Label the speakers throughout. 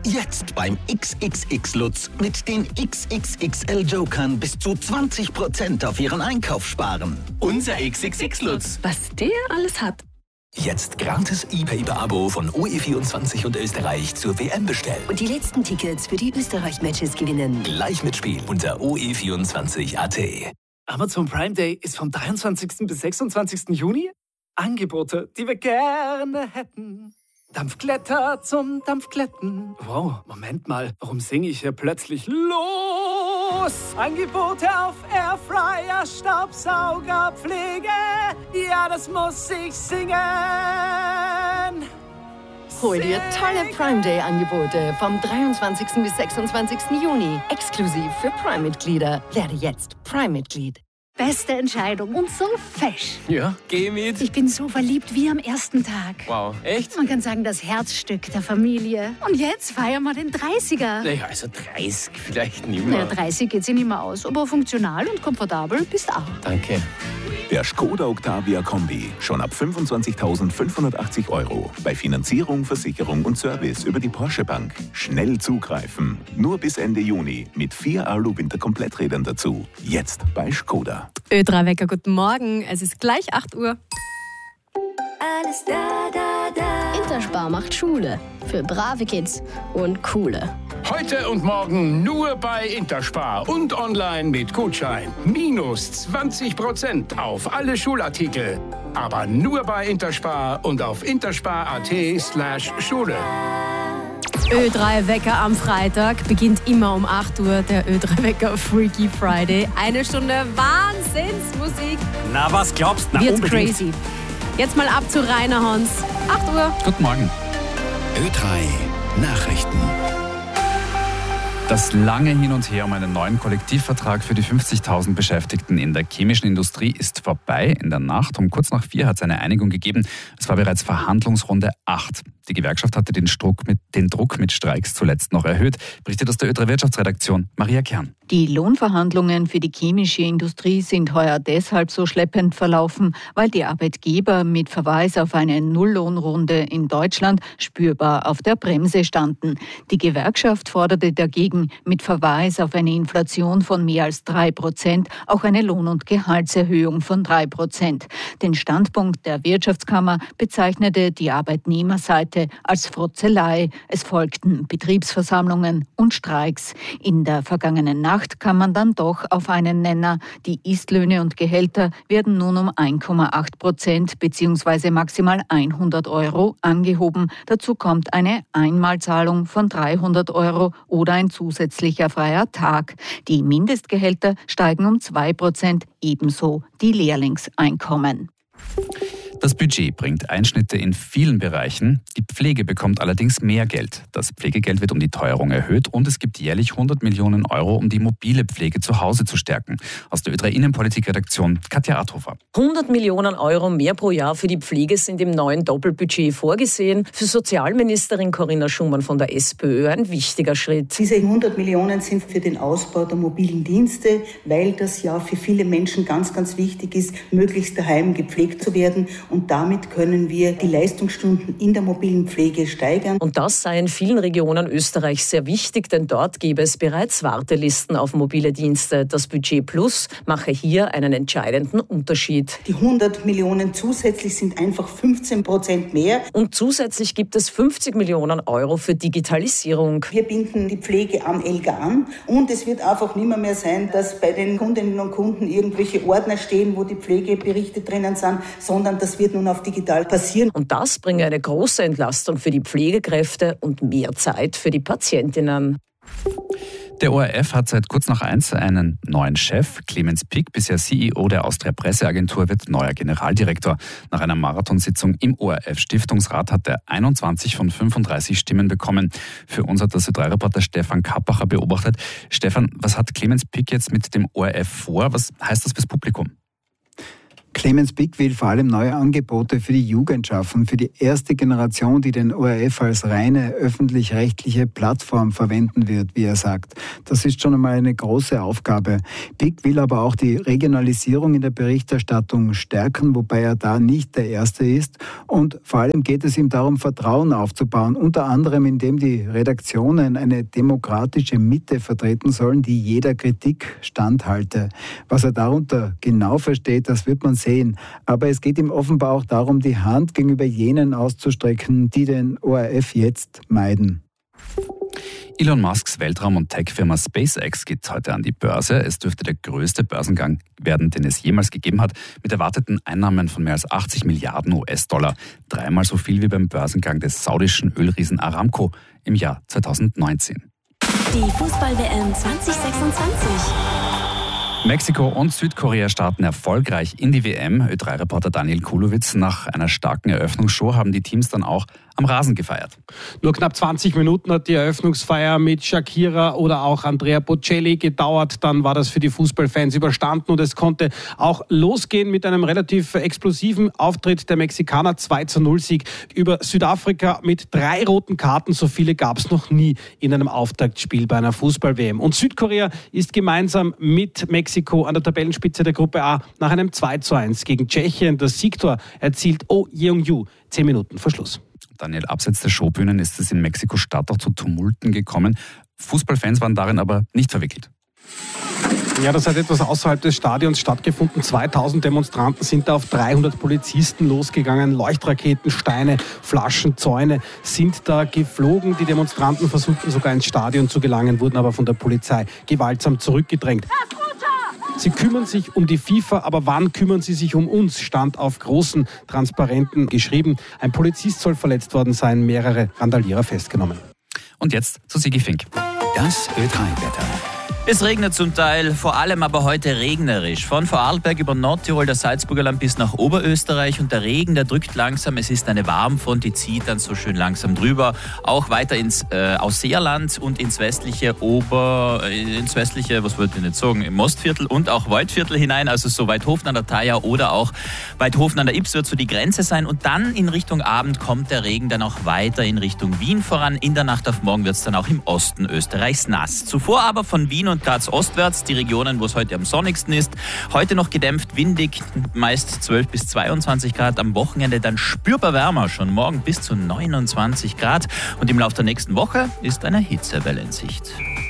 Speaker 1: Jetzt beim XXX Lutz mit den XXXL Jokern bis zu 20% auf Ihren Einkauf sparen.
Speaker 2: Unser XXX Lutz.
Speaker 3: Was der alles hat.
Speaker 4: Jetzt gratis ePaper-Abo von OE24 und Österreich zur WM bestellen.
Speaker 5: Und die letzten Tickets für die Österreich-Matches gewinnen.
Speaker 4: Gleich mitspielen unter OE24.at.
Speaker 6: Amazon Prime Day ist vom 23. bis 26. Juni. Angebote, die wir gerne hätten. Dampfglätter zum Dampfglätten. Wow, Moment mal, warum singe ich hier plötzlich los? Angebote auf Airfryer, Staubsauger, Pflege. Ja, das muss ich singen.
Speaker 3: Hol dir tolle Prime Day Angebote vom 23. bis 26. Juni. Exklusiv für Prime-Mitglieder. Werde jetzt Prime-Mitglied.
Speaker 7: Beste Entscheidung und so fesch.
Speaker 6: Ja, geh mit.
Speaker 7: Ich bin so verliebt wie am ersten Tag.
Speaker 6: Wow, echt?
Speaker 7: Man kann sagen, das Herzstück der Familie. Und jetzt feiern wir den 30er.
Speaker 2: Naja, also 30 vielleicht nicht
Speaker 7: Naja,
Speaker 2: mehr.
Speaker 7: 30 geht sich nicht mehr aus, aber funktional und komfortabel bist auch.
Speaker 2: Danke.
Speaker 4: Der Skoda Octavia Kombi. Schon ab 25.580 €. Bei Finanzierung, Versicherung und Service über die Porsche Bank. Schnell zugreifen. Nur bis Ende Juni mit 4 Alu-Winter-Kompletträdern dazu. Jetzt bei Skoda.
Speaker 8: Ö3 Wecker, guten Morgen. Es ist gleich 8 Uhr.
Speaker 5: Alles da. Interspar macht Schule. Für brave Kids und coole.
Speaker 9: Heute und morgen nur bei Interspar und online mit Gutschein. Minus 20% auf alle Schulartikel. Aber nur bei Interspar und auf interspar.at/Schule.
Speaker 8: Ö3 Wecker am Freitag beginnt immer um 8 Uhr. Der Ö3 Wecker Freaky Friday. Eine Stunde Wahnsinnsmusik.
Speaker 10: Na, was glaubst du?
Speaker 8: Wird
Speaker 10: Unbedingt.
Speaker 8: crazy. Jetzt mal ab zu Rainer Hans. 8 Uhr.
Speaker 10: Guten Morgen.
Speaker 4: Ö3 Nachrichten.
Speaker 10: Das lange Hin und Her um einen neuen Kollektivvertrag für die 50.000 Beschäftigten in der chemischen Industrie ist vorbei. In der Nacht um kurz nach 4 hat es eine Einigung gegeben. Es war bereits Verhandlungsrunde 8. Die Gewerkschaft hatte den Druck mit Streiks zuletzt noch erhöht, berichtet aus der Ö3 Wirtschaftsredaktion Maria Kern.
Speaker 11: Die Lohnverhandlungen für die chemische Industrie sind heuer deshalb so schleppend verlaufen, weil die Arbeitgeber mit Verweis auf eine Nulllohnrunde in Deutschland spürbar auf der Bremse standen. Die Gewerkschaft forderte dagegen mit Verweis auf eine Inflation von mehr als 3% auch eine Lohn- und Gehaltserhöhung von 3%. Den Standpunkt der Wirtschaftskammer bezeichnete die Arbeitnehmerseite als Frotzelei. Es folgten Betriebsversammlungen und Streiks. In der vergangenen Nacht kam man dann doch auf einen Nenner. Die Istlöhne und Gehälter werden nun um 1,8% bzw. maximal 100 € angehoben. Dazu kommt eine Einmalzahlung von 300 € oder ein zusätzlicher freier Tag. Die Mindestgehälter steigen um 2%, ebenso die Lehrlingseinkommen.
Speaker 10: Das Budget bringt Einschnitte in vielen Bereichen. Die Pflege bekommt allerdings mehr Geld. Das Pflegegeld wird um die Teuerung erhöht und es gibt jährlich 100 Millionen €, um die mobile Pflege zu Hause zu stärken. Aus der Ö3 Innenpolitik-Redaktion Katja Adhofer.
Speaker 12: 100 Millionen € mehr pro Jahr für die Pflege sind im neuen Doppelbudget vorgesehen. Für Sozialministerin Corinna Schumann von der SPÖ ein wichtiger Schritt.
Speaker 13: Diese 100 Millionen sind für den Ausbau der mobilen Dienste, weil das ja für viele Menschen ganz, ganz wichtig ist, möglichst daheim gepflegt zu werden. Und damit können wir die Leistungsstunden in der mobilen Pflege steigern.
Speaker 12: Und das sei in vielen Regionen Österreichs sehr wichtig, denn dort gäbe es bereits Wartelisten auf mobile Dienste. Das Budget Plus mache hier einen entscheidenden Unterschied.
Speaker 13: Die 100 Millionen zusätzlich sind einfach 15% mehr.
Speaker 12: Und zusätzlich gibt es 50 Millionen € für Digitalisierung.
Speaker 13: Wir binden die Pflege am ELGA an und es wird einfach nicht mehr sein, dass bei den Kundinnen und Kunden irgendwelche Ordner stehen, wo die Pflegeberichte drinnen sind, sondern das wird nun auf digital passieren.
Speaker 12: Und das bringe eine große Entlastung für die Pflegekräfte und mehr Zeit für die Patientinnen.
Speaker 10: Der ORF hat seit kurz nach 1 einen neuen Chef. Clemens Pick, bisher CEO der Austria Presseagentur, wird neuer Generaldirektor. Nach einer Marathonsitzung im ORF-Stiftungsrat hat er 21 von 35 Stimmen bekommen. Für uns hat das Ö3-Reporter Stefan Kappacher beobachtet. Stefan, was hat Clemens Pick jetzt mit dem ORF vor? Was heißt das fürs Publikum?
Speaker 14: Clemens Pick will vor allem neue Angebote für die Jugend schaffen, für die erste Generation, die den ORF als reine öffentlich-rechtliche Plattform verwenden wird, wie er sagt. Das ist schon einmal eine große Aufgabe. Pick will aber auch die Regionalisierung in der Berichterstattung stärken, wobei er da nicht der Erste ist. Und vor allem geht es ihm darum, Vertrauen aufzubauen, unter anderem indem die Redaktionen eine demokratische Mitte vertreten sollen, die jeder Kritik standhalte. Was er darunter genau versteht, das wird man sehen. Aber es geht ihm offenbar auch darum, die Hand gegenüber jenen auszustrecken, die den ORF jetzt meiden.
Speaker 10: Elon Musks Weltraum- und Tech-Firma SpaceX geht heute an die Börse. Es dürfte der größte Börsengang werden, den es jemals gegeben hat, mit erwarteten Einnahmen von mehr als 80 Milliarden US-Dollar. 3-mal so viel wie beim Börsengang des saudischen Ölriesen Aramco im Jahr 2019.
Speaker 15: Die Fußball-WM 2026.
Speaker 10: Mexiko und Südkorea starten erfolgreich in die WM. Ö3-Reporter Daniel Kulowitz: Nach einer starken Eröffnungsshow haben die Teams dann auch am Rasen gefeiert.
Speaker 16: Nur knapp 20 Minuten hat die Eröffnungsfeier mit Shakira oder auch Andrea Bocelli gedauert. Dann war das für die Fußballfans überstanden und es konnte auch losgehen mit einem relativ explosiven Auftritt der Mexikaner. 2-0-Sieg über Südafrika mit 3 roten Karten. So viele gab es noch nie in einem Auftaktspiel bei einer Fußball-WM. Und Südkorea ist gemeinsam mit Mexiko an der Tabellenspitze der Gruppe A nach einem 2-1 gegen Tschechien. Das Siegtor erzielt Oh Yeong-ju 10 Minuten vor Schluss.
Speaker 10: Daniel, abseits der Showbühnen ist es in Mexiko-Stadt auch zu Tumulten gekommen. Fußballfans waren darin aber nicht verwickelt.
Speaker 16: Ja, das hat etwas außerhalb des Stadions stattgefunden. 2000 Demonstranten sind da auf 300 Polizisten losgegangen. Leuchtraketen, Steine, Flaschen, Zäune sind da geflogen. Die Demonstranten versuchten sogar ins Stadion zu gelangen, wurden aber von der Polizei gewaltsam zurückgedrängt. Sie kümmern sich um die FIFA, aber wann kümmern sie sich um uns? Stand auf großen Transparenten geschrieben. Ein Polizist soll verletzt worden sein, mehrere Randalierer festgenommen.
Speaker 10: Und jetzt zu Sigi Fink.
Speaker 1: Das Ö3-Wetter.
Speaker 17: Es regnet zum Teil, vor allem aber heute regnerisch. Von Vorarlberg über Nordtirol, das Salzburger Land bis nach Oberösterreich. Und der Regen, der drückt langsam. Es ist eine Warmfront, die zieht dann so schön langsam drüber. Auch weiter ins Ausseerland und ins westliche was wollte ich nicht sagen, im Mostviertel und auch Waldviertel hinein. Also so Weidhofen an der Thaya oder auch Weidhofen an der Ips wird so die Grenze sein. Und dann in Richtung Abend kommt der Regen dann auch weiter in Richtung Wien voran. In der Nacht auf morgen wird es dann auch im Osten Österreichs nass. Zuvor aber von Wien und Graz ostwärts, die Regionen, wo es heute am sonnigsten ist. Heute noch gedämpft, windig, meist 12 bis 22 Grad. Am Wochenende dann spürbar wärmer, schon morgen bis zu 29 Grad. Und im Laufe der nächsten Woche ist eine Hitzewelle in Sicht.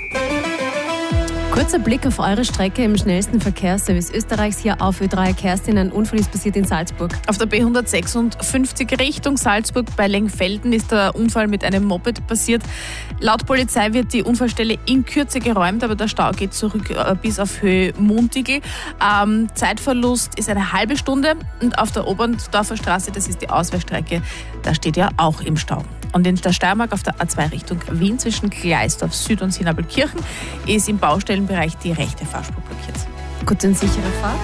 Speaker 8: Kurzer Blick auf eure Strecke im schnellsten Verkehrsservice Österreichs hier auf Ö3. Kerstin, ein Unfall ist passiert in Salzburg.
Speaker 18: Auf der B156 Richtung Salzburg bei Lengfelden ist der Unfall mit einem Moped passiert. Laut Polizei wird die Unfallstelle in Kürze geräumt, aber der Stau geht zurück bis auf Höhe Montigl. Zeitverlust ist eine halbe Stunde und auf der Oberndorfer Straße, das ist die Ausweichstrecke, da steht ja auch im Stau. Und in der Steiermark auf der A2 Richtung Wien zwischen Gleisdorf Süd und Sinabelkirchen ist im Baustellenbereich die rechte Fahrspur blockiert.
Speaker 8: Gut und sichere Fahrt.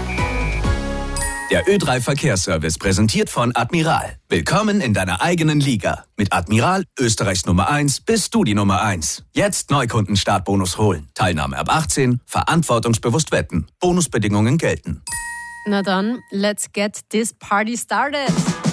Speaker 1: Der Ö3 Verkehrsservice präsentiert von Admiral. Willkommen in deiner eigenen Liga. Mit Admiral, Österreichs Nummer 1, bist du die Nummer 1. Jetzt Neukundenstartbonus holen. Teilnahme ab 18, verantwortungsbewusst wetten. Bonusbedingungen gelten.
Speaker 8: Na dann, let's get this party started.